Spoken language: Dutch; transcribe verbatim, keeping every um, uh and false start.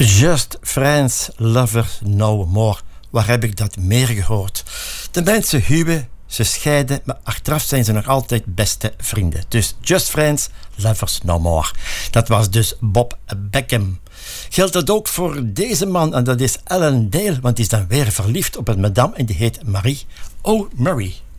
Just Friends, Lovers No More. Waar heb ik dat meer gehoord? De mensen huwen, ze scheiden, maar achteraf zijn ze nog altijd beste vrienden. Dus Just Friends, Lovers No More. Dat was dus Bob Beckham. Geldt dat ook voor deze man, en dat is Alan Dale, want die is dan weer verliefd op een madame en die heet Marie O'Murray.